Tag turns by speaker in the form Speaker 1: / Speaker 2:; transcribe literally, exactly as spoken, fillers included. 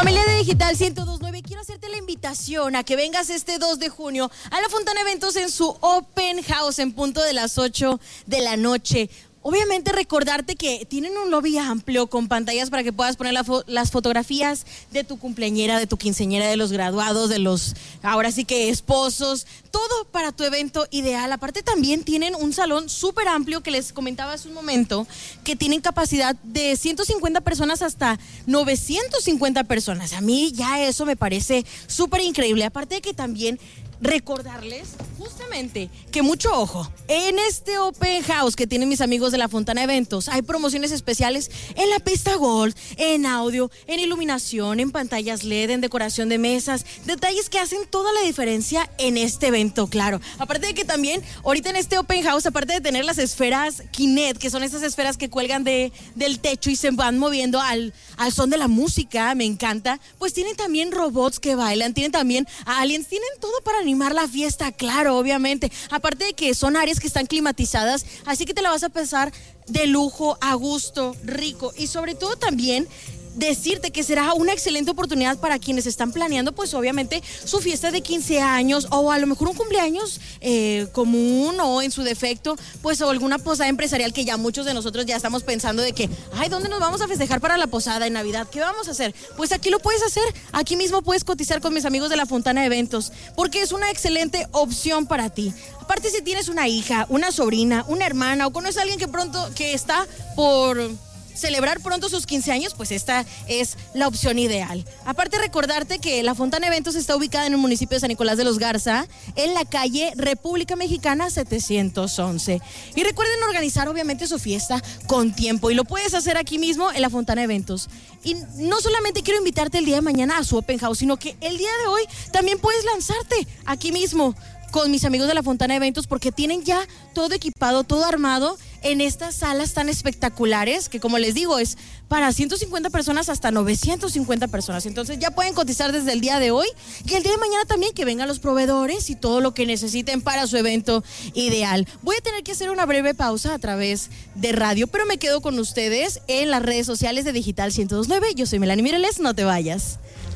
Speaker 1: Familia de Digital ciento dos punto nueve, quiero hacerte la invitación a que vengas este dos de junio a La Fontana Eventos en su Open House en punto de las ocho de la noche. Obviamente recordarte que tienen un lobby amplio con pantallas para que puedas poner la fo las fotografías de tu cumpleañera, de tu quinceañera, de los graduados, de los, ahora sí que esposos, todo para tu evento ideal. Aparte también tienen un salón súper amplio que les comentaba hace un momento, que tienen capacidad de ciento cincuenta personas hasta novecientas cincuenta personas. A mí ya eso me parece súper increíble. Aparte de que también recordarles justamente que mucho ojo, en este Open House que tienen mis amigos de La Fontana Eventos, hay promociones especiales en la pista Gold, en audio, en iluminación, en pantallas L E D, en decoración de mesas, detalles que hacen toda la diferencia en este evento, claro. Aparte de que también, ahorita en este Open House, aparte de tener las esferas Kinect, que son esas esferas que cuelgan de, del techo y se van moviendo al, al son de la música, me encanta, pues tienen también robots que bailan, tienen también aliens, tienen todo para animar la fiesta, claro, obviamente. Aparte de que son áreas que están climatizadas, así que te la vas a pasar de lujo, a gusto, rico y sobre todo también decirte que será una excelente oportunidad para quienes están planeando, pues obviamente su fiesta de quince años o a lo mejor un cumpleaños eh, común o en su defecto, pues o alguna posada empresarial que ya muchos de nosotros ya estamos pensando de que, ay, ¿dónde nos vamos a festejar para la posada en Navidad? ¿Qué vamos a hacer? Pues aquí lo puedes hacer, aquí mismo puedes cotizar con mis amigos de La Fontana Eventos, porque es una excelente opción para ti. Aparte, si tienes una hija, una sobrina, una hermana o conoces a alguien que pronto, que está por celebrar pronto sus quince años, pues esta es la opción ideal. Aparte, recordarte que La Fontana Eventos está ubicada en el municipio de San Nicolás de los Garza, en la calle República Mexicana setecientos once. Y recuerden organizar obviamente su fiesta con tiempo y lo puedes hacer aquí mismo en La Fontana Eventos. Y no solamente quiero invitarte el día de mañana a su Open House, sino que el día de hoy también puedes lanzarte aquí mismo con mis amigos de La Fontana Eventos, porque tienen ya todo equipado, todo armado en estas salas tan espectaculares que, como les digo, es para ciento cincuenta personas hasta novecientas cincuenta personas. Entonces ya pueden cotizar desde el día de hoy y el día de mañana también que vengan los proveedores y todo lo que necesiten para su evento ideal. Voy a tener que hacer una breve pausa a través de radio, pero me quedo con ustedes en las redes sociales de Digital ciento dos punto nueve. Yo soy Melanie Mireles, no te vayas.